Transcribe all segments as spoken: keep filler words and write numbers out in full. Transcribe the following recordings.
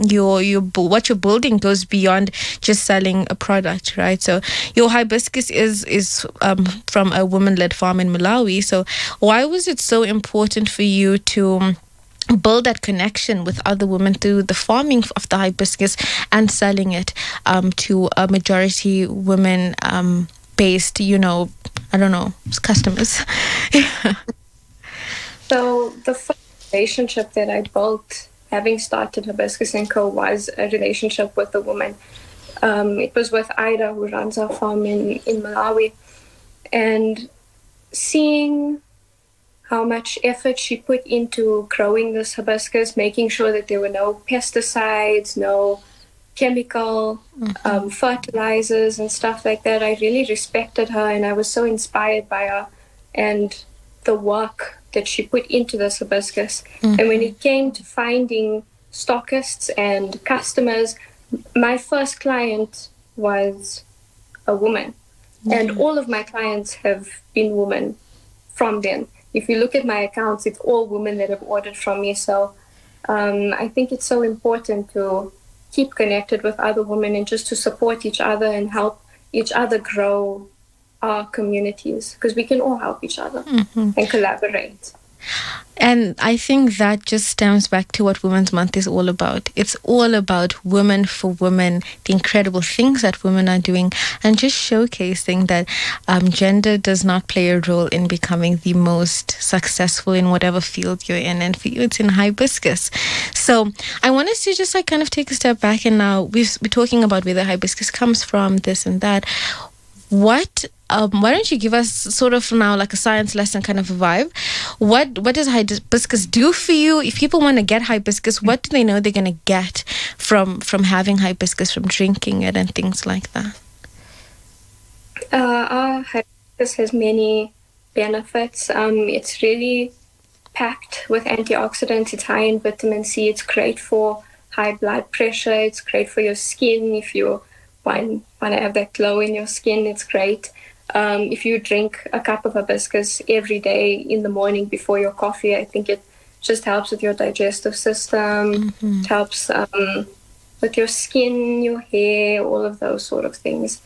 your your bu- what you're building goes beyond just selling a product, right? So your hibiscus is is um, from a woman-led farm in Malawi. So why was it so important for you to um, build that connection with other women through the farming of the hibiscus and selling it um, to a majority women um, based, you know, I don't know, customers? So the first relationship that I built, having started Hibiscus and Co, was a relationship with a woman. Um, it was with Ida, who runs our farm in, in Malawi. And seeing how much effort she put into growing this hibiscus, making sure that there were no pesticides, no chemical mm-hmm. um, fertilizers and stuff like that, I really respected her, and I was so inspired by her and the work that she put into this hibiscus. Mm-hmm. And when it came to finding stockists and customers, my first client was a woman. Mm-hmm. And all of my clients have been women from then. If you look at my accounts, it's all women that have ordered from me. So um, I think it's so important to keep connected with other women and just to support each other and help each other grow our communities, because we can all help each other mm-hmm. and collaborate. And I think that just stems back to what Women's Month is all about. It's all about women for women, the incredible things that women are doing, and just showcasing that um, gender does not play a role in becoming the most successful in whatever field you're in. And for you, it's in hibiscus. So I want us to just like kind of take a step back, and now we've, we're talking about where the hibiscus comes from, this and that. What um, why don't you give us sort of now like a science lesson kind of a vibe? What what does hibiscus do for you? If people want to get hibiscus, what do they know they're going to get from from having hibiscus, from drinking it and things like that? Uh, our hibiscus has many benefits. Um, it's really packed with antioxidants. It's high in vitamin C. It's great for high blood pressure. It's great for your skin. If you want, want to have that glow in your skin, it's great. Um, if you drink a cup of hibiscus every day in the morning before your coffee, I think it just helps with your digestive system. Mm-hmm. It helps um, with your skin, your hair, all of those sort of things.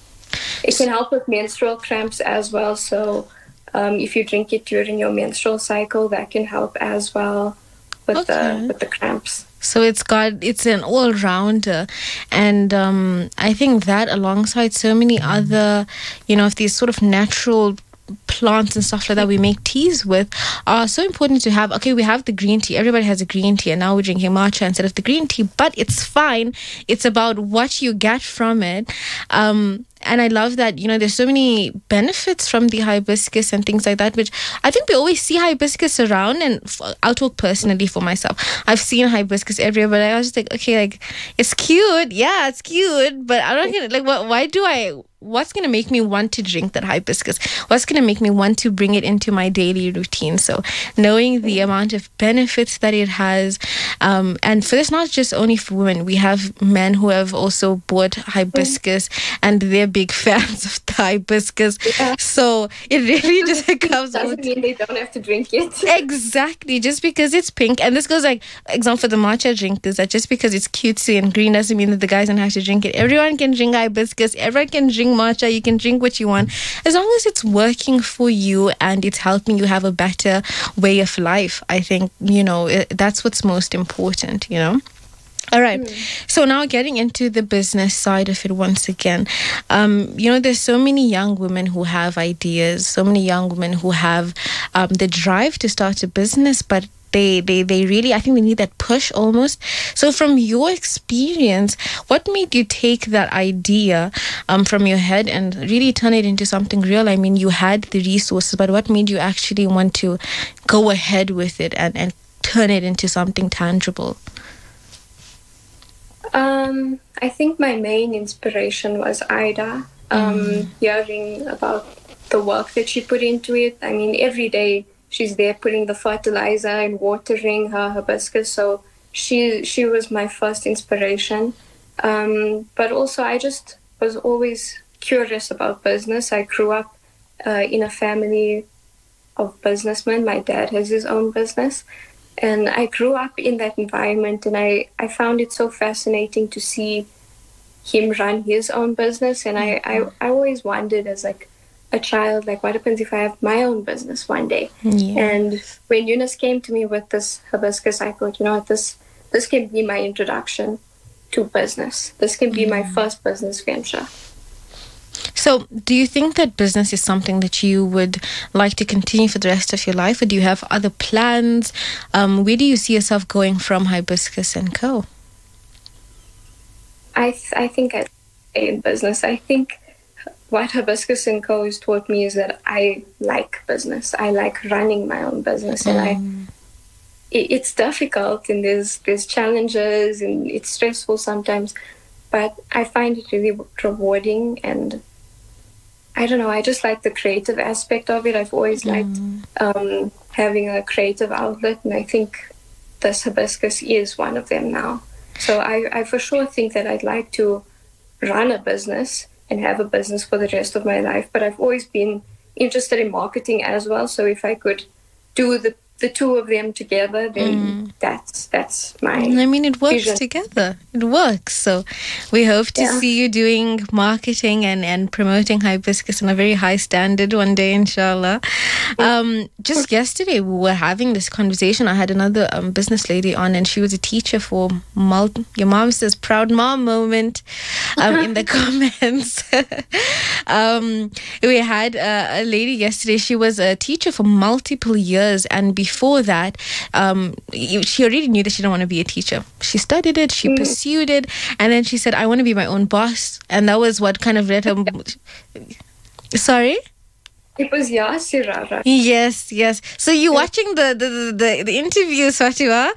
It can help with menstrual cramps as well. So um, if you drink it during your menstrual cycle, that can help as well with okay. the with the cramps. So it's got, it's an all-rounder. And um, I think that alongside so many other, you know, these sort of natural plants and stuff like that we make teas with are so important to have. Okay, we have the green tea. Everybody has a green tea, and now we're drinking matcha instead of the green tea. But it's fine. It's about what you get from it. Um, and I love that, you know, there's so many benefits from the hibiscus and things like that, which I think we always see hibiscus around. And f- I'll talk personally for myself. I've seen hibiscus everywhere, but I was just like, okay, like, it's cute. Yeah, it's cute. But I don't get it. Like, what, why do I... What's going to make me want to drink that hibiscus? What's going to make me want to bring it into my daily routine? So knowing the amount of benefits that it has, um, and for this, not just only for women, we have men who have also bought hibiscus mm. and they're big fans of the hibiscus. Yeah. So it really just comes doesn't out. mean they don't have to drink it. Exactly. Just because it's pink, and this goes like, example for the matcha drinkers, that just because it's cutesy and green doesn't mean that the guys don't have to drink it. Everyone can drink hibiscus. Everyone can drink matcha. You can drink what you want, as long as it's working for you and it's helping you have a better way of life. I think, you know, it, that's what's most important, you know. All right. Mm. So now getting into the business side of it once again, um, you know, there's so many young women who have ideas, so many young women who have um, the drive to start a business, but They, they they really, I think they need that push almost. So from your experience, what made you take that idea um, from your head and really turn it into something real? I mean, you had the resources, but what made you actually want to go ahead with it and, and turn it into something tangible? Um, I think my main inspiration was Ida, um, mm. hearing about the work that she put into it. I mean, every day she's there putting the fertilizer and watering her hibiscus. So she she was my first inspiration. Um, but also I just was always curious about business. I grew up uh, in a family of businessmen. My dad has his own business. And I grew up in that environment, and I, I found it so fascinating to see him run his own business. And I, I, I always wondered as like a child, like what happens if I have my own business one day? Yes. And when Eunice came to me with this hibiscus, I thought, you know what, this, this can be my introduction to business. This can be mm. my first business venture. So do you think that business is something that you would like to continue for the rest of your life, or do you have other plans? Um, where do you see yourself going from Hibiscus and Co? I th- I think I'd stay in business. I think what Hibiscus and Co has taught me is that I like business. I like running my own business, mm. and I it, it's difficult, and there's there's challenges, and it's stressful sometimes, but I find it really rewarding. And I don't know, I just like the creative aspect of it. I've always mm. liked um, having a creative outlet, and I think this hibiscus is one of them now. So I, I for sure think that I'd like to run a business and have a business for the rest of my life. But I've always been interested in marketing as well. So if I could do the the two of them together, then mm. that's that's my I mean, it works vision. together. It works. So we hope to Yeah. see you doing marketing and, and promoting Hibiscus on a very high standard one day, inshallah. Um, just yesterday, we were having this conversation. I had another um, business lady on, and she was a teacher for mul- your mom says proud mom moment um, in the comments. um, we had uh, a lady yesterday. She was a teacher for multiple years, and before that, um, she already knew that she didn't want to be a teacher. She studied it, she mm. pursued it, and then she said, I want to be my own boss. And that was what kind of led her... Sorry? It was Yasira, right? Yes, yes. So you're watching the, the, the, the, the interview, Fatima?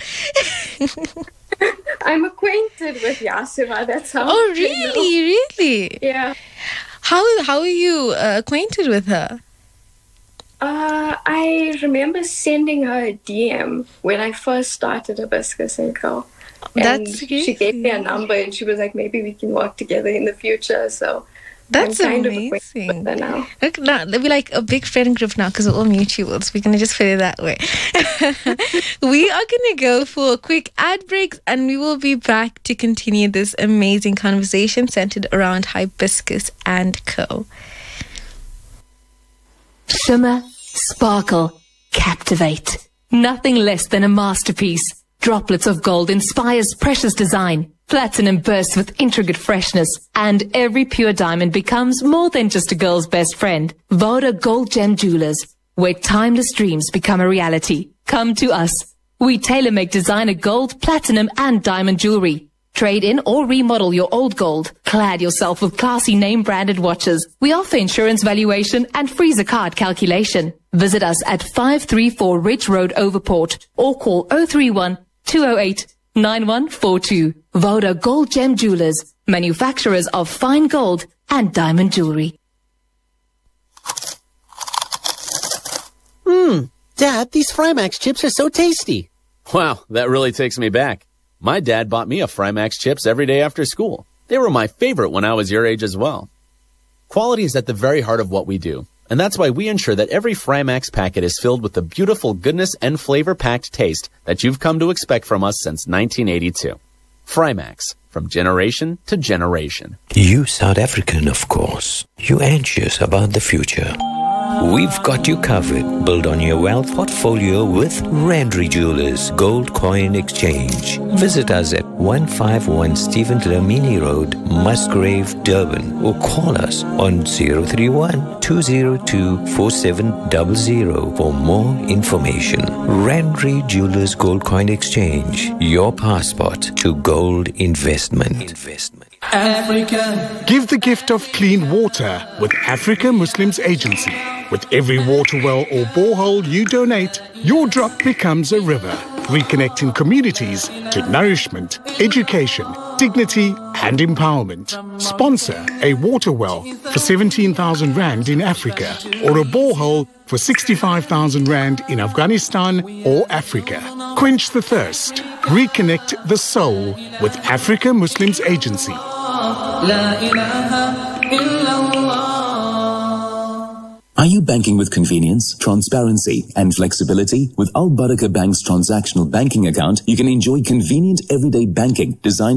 I'm acquainted with Yasira, that's how Oh, really? Really? Yeah. How, how are you uh, acquainted with her? Uh, I remember sending her a D M when I first started Hibiscus and Co. And That's she gave me a number, and she was like, maybe we can work together in the future. So That's I'm kind amazing. of acquainted with her now. Look, now they'll be like a big friend group now because we're all mutuals. We're going to just put it that way. We are going to go for a quick ad break, and we will be back to continue this amazing conversation centered around Hibiscus and Co. Shimmer, sparkle, captivate. Nothing less than a masterpiece. Droplets of gold inspires precious design. Platinum bursts with intricate freshness. And every pure diamond becomes more than just a girl's best friend. Voda Gold Gem Jewelers, where timeless dreams become a reality. Come to us. We tailor-make designer gold, platinum, and diamond jewelry. Trade in or remodel your old gold. Clad yourself with classy name-branded watches. We offer insurance valuation and freezer card calculation. Visit us at five three four Ridge Road, Overport, or call oh three one, two oh eight, nine one four two. Voda Gold Gem Jewelers, manufacturers of fine gold and diamond jewelry. Mmm, Dad, these Frymax chips are so tasty. Wow, that really takes me back. My dad bought me a Frymax chips every day after school. They were my favorite when I was your age as well. Quality is at the very heart of what we do, and that's why we ensure that every Frymax packet is filled with the beautiful goodness and flavor-packed taste that you've come to expect from us since nineteen eighty-two. Frymax, from generation to generation. You South African, of course. You anxious about the future. We've got you covered. Build on your wealth portfolio with Randry Jewelers Gold Coin Exchange. Visit us at one fifty-one Stephen Dlamini Road, Musgrave, Durban, or call us on zero three one, two zero two, four seven zero zero for more information. Randry Jewelers Gold Coin Exchange, your passport to gold investment. Investment. Africa. Give the gift of clean water with Africa Muslims Agency. With every water well or borehole you donate, your drop becomes a river, reconnecting communities to nourishment, education, dignity and empowerment. Sponsor a water well for seventeen thousand rand in Africa, or a borehole for sixty-five thousand rand in Afghanistan or Africa. Quench the thirst. Reconnect the soul with Africa Muslims Agency. Are you banking with convenience, transparency, and flexibility? With Al Baraka Bank's transactional banking account, you can enjoy convenient everyday banking designed